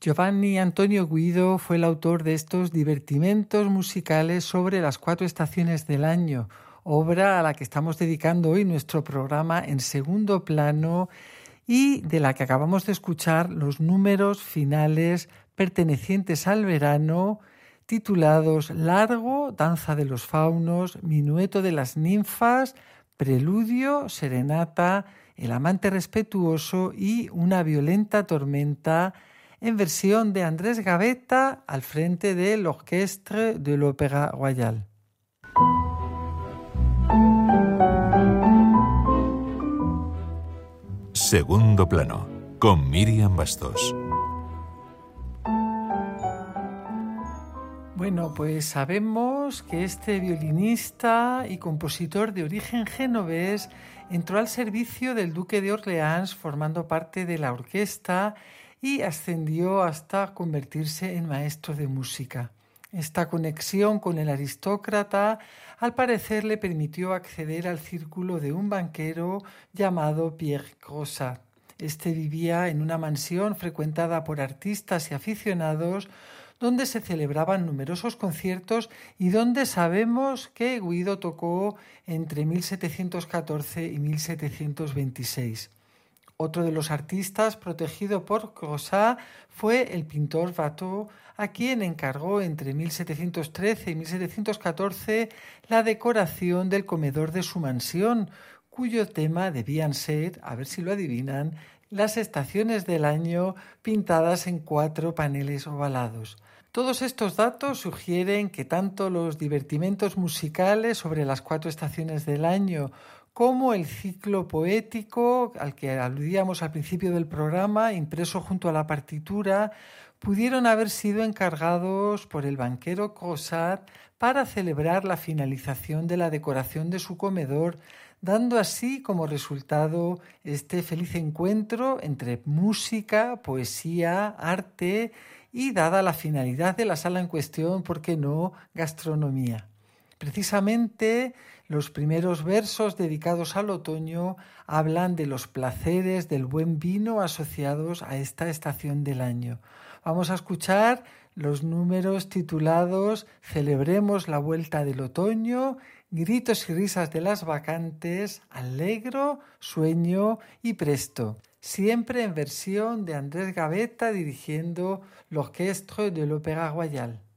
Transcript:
Giovanni Antonio Guido fue el autor de estos divertimentos musicales sobre las 4 estaciones del año, obra a la que estamos dedicando hoy nuestro programa en segundo plano y de la que acabamos de escuchar los números finales pertenecientes al verano, titulados Largo, Danza de los Faunos, Minueto de las Ninfas, Preludio, Serenata, El Amante Respetuoso y Una Violenta Tormenta, en versión de Andrés Gavetta al frente de l'Orchestre de l'Opéra Royal. Segundo plano, con Miriam Bastos. Bueno, pues sabemos que este violinista y compositor de origen genovés entró al servicio del duque de Orleans formando parte de la orquesta y ascendió hasta convertirse en maestro de música. Esta conexión con el aristócrata al parecer le permitió acceder al círculo de un banquero llamado Pierre Crozat. Este vivía en una mansión frecuentada por artistas y aficionados donde se celebraban numerosos conciertos y donde sabemos que Guido tocó entre 1714 y 1726. Otro de los artistas protegido por Crozat fue el pintor Watteau, a quien encargó entre 1713 y 1714 la decoración del comedor de su mansión, cuyo tema debían ser, a ver si lo adivinan, las estaciones del año pintadas en 4 paneles ovalados. Todos estos datos sugieren que tanto los divertimentos musicales sobre las 4 estaciones del año como el ciclo poético al que aludíamos al principio del programa, impreso junto a la partitura, pudieron haber sido encargados por el banquero Crozat para celebrar la finalización de la decoración de su comedor, dando así como resultado este feliz encuentro entre música, poesía, arte y, dada la finalidad de la sala en cuestión, ¿por qué no?, gastronomía. Precisamente los primeros versos dedicados al otoño hablan de los placeres del buen vino asociados a esta estación del año. Vamos a escuchar los números titulados Celebremos la vuelta del otoño, Gritos y risas de las vacantes, Allegro, Sueño y Presto. Siempre en versión de Andrés Gavetta dirigiendo l'Orchestre de l'Opéra Royal.